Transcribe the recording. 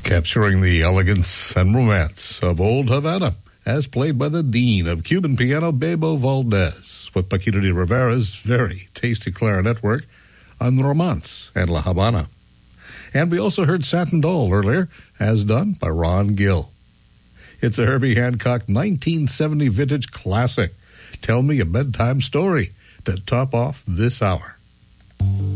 capturing the elegance and romance of Old Havana, as played by the Dean of Cuban piano, Bebo Valdez, with Paquito de Rivera's very tasty clarinet work on Romance and La Habana. And we also heard Satin Doll earlier, as done by Ron Gill. It's a Herbie Hancock 1970 vintage classic, Tell Me a Bedtime Story, to top off this hour.